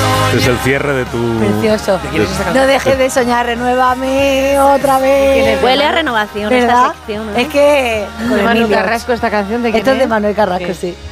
Este es el cierre de tu... Precioso. ¿De quién es esta canción? No dejes de soñar, renuévame otra vez. Huele a renovación ¿verdad? esta sección, ¿no? Es que... De Manu Carrasco esta canción. ¿De quién Esto es de es? Manuel Carrasco, Sí. sí.